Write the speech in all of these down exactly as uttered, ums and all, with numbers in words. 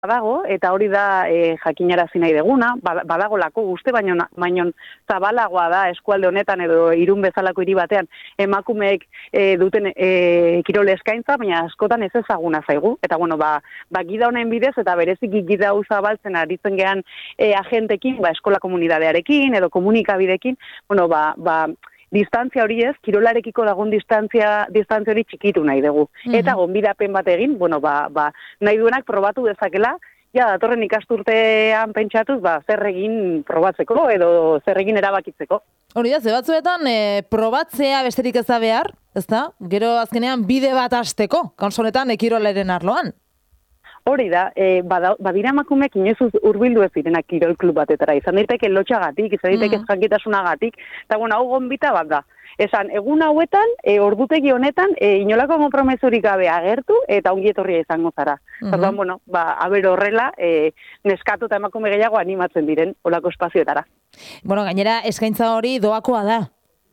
Badago, eta hori da e, jakinarazi nahi deguna, badago lako guzti, baino, baino zabalagoa da eskualde honetan edo Irun bezalako hiri batean emakumeek e, duten e, kirole eskaintza, baina askotan ez ezaguna zaigu. Eta bueno, ba, ba gida honen bidez eta bereziki gida hau zabaltzen aritzen gehan e, agentekin, ba, eskola komunidadearekin edo komunikabidekin, bueno, ba, ba distantzia hori ez, kirolarekiko lagun distantzia, distantzia hori txikitu nahi dugu. Mm-hmm. Eta gonbidapen bat egin, bueno, ba, ba, nahi duenak probatu dezakela, ja, datorren ikasturtean pentsatuz, ba, zer egin probatzeko edo zer egin erabakitzeko. Hori da, ze batzuetan, e, probatzea besterik ez da behar, ez da? Gero azkenean bide bat hasteko, kaunsonetan ekirolaren arloan. Hori da, e, bada, badira emakumeek inoiz hurbildu ez direnak kirol klub batetara. Izan daiteke lotxagatik, izan daiteke mm. jankitasunagatik, eta bueno, hau gonbita bat da. Esan, egun hauetan, e, ordutegi honetan, e, inolako konpromesurik gabe agertu, eta ongi etorria izango zara. Mm-hmm. Orduan, bueno, ba, aber horrela, e, neskatu eta emakume gehiago animatzen diren, olako espazioetara. Bueno, gainera, eskaintza hori doakoa da.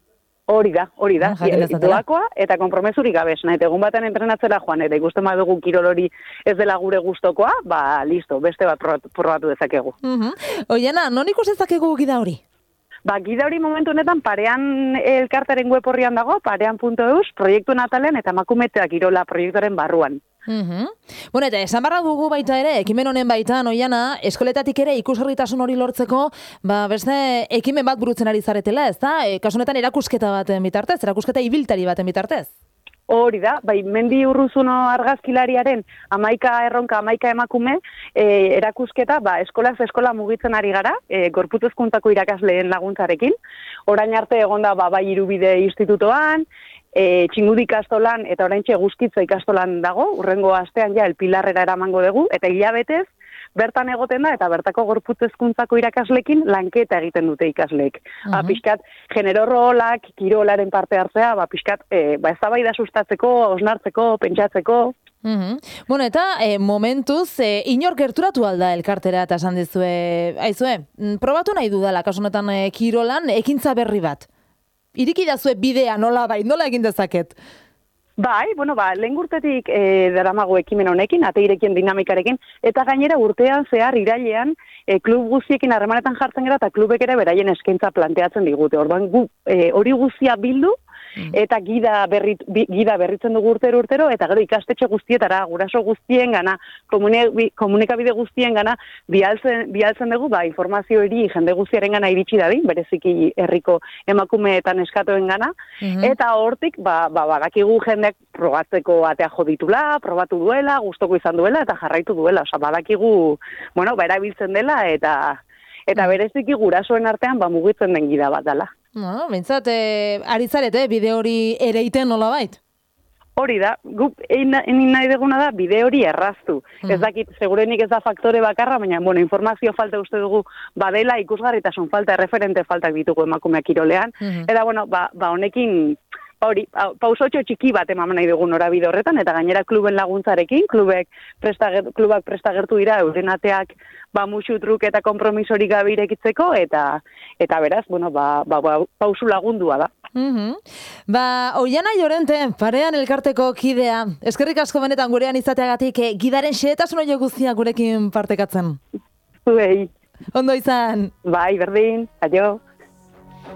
Hori da, hori da, ah, doakoa eta konpromesurik gabe, nahi, egun baten entrenatzera joan, eta ikusten badugu kirol hori ez dela gure gustokoa, ba, listo, beste bat probatu, probatu dezakegu. Uh-huh. Oiena, non ikus dezakegu gida hori? Ba, gida hori momentu honetan parean elkartaren web horrian dago, parean puntu eus, proiektu natalen eta emakumetea kirola proiektuaren barruan. Uhum. Bueno, eta esan barra dugu baita ere, ekimen honen baita, Oiana, eskoletatik ere ikusgarritasun hori lortzeko, ba, beste ekimen bat burutzen ari zaretela, ez da? E, kasu honetan erakusketa baten bitartez, erakusketa ibiltari baten bitartez. Hori da, bai, Mendi Urruzuno argazkilariaren amaika erronka, amaika emakume, e, erakusketa, ba, eskolaz eskola mugitzen ari gara, e, gorputz hezkuntzako irakasleen laguntzarekin. Orain arte egonda, ba, bai, Irubide institutoan, E, txingudi ikastolan eta oraintxe Eguzkitza ikastolan dago, urrengo astean ja elpilarrera eramango dugu, eta hilabetez bertan egoten da, eta bertako gorputz hezkuntzako irakaslekin lanketa egiten dute ikasleek. Uh-huh. Ba, pixkat, genero rolak, kirolaren parte hartzea, ba, pixkat, e, ba, eztabaida sustatzeko, osnartzeko, pentsatzeko. Uh-huh. Bueno, eta e, momentuz, e, inor gerturatu alda elkartera eta esan dizue, aizue, probatu nahi dudala, kasu honetan e, kirolan, ekintza berri bat. Iriki dazue bidea nola bai, nola egin dezaket? Bai, bueno, ba, lehen urtetik e, daramago ekimen honekin, ateirekien dinamikarekin, eta gainera urtean zehar irailean e, klub guztiekin harremanetan jartzen gara, eta klubek ere beraien eskaintza planteatzen digute. Orduan gu, e, hori guztia bildu, eta gida, berrit, bi, gida berritzen dugu urtero urtero, eta gero ikastetxe guztietara, guraso guztien gana, komunikabide guztien gana, bialtzen, bialtzen dugu, ba, informazio hori jende guztiaren gana iritsi dadin, bereziki herriko emakumeetan eskatoen gana, uh-huh. eta hortik, ba, ba, badakigu jendeak probatzeko atea joditula, probatu duela, gustoko izan duela, eta jarraitu duela, oza, badakigu, bueno, ba, erabiltzen dela, eta eta bereziki gurasoen artean, ba, mugitzen den gida bat dela. No, bintzat, e, arizarete, bide hori ere iten nola bait? Hori da, guk egin nahi duguna da bide hori erraztu. Mm. Ez dakit, segurenik ez da faktore bakarra, baina, bueno, informazio falta uste dugu badela, ikusgarritasun falta, referente faltak ditugu emakumeak kirolean. Mm-hmm. Eta, bueno, ba, ba honekin, hori, pausotxo txiki bat eman nahi dugu norabide horretan, eta gainera kluben laguntzarekin, klubek prestager, klubak prestagertu dira, eurenateak ba, musu truk eta kompromisorik gabe irekitzeko, eta, eta beraz, bueno, ba, ba, ba, pausu lagundua da. Mm-hmm. Ba, Oiana Llorente, parean elkarteko kidea, eskerrik asko benetan gurean izateagatik, eh, gidaren xehetasun hori guztia gurekin partekatzen. Zuei. Ondo izan. Bai, berdin, aio.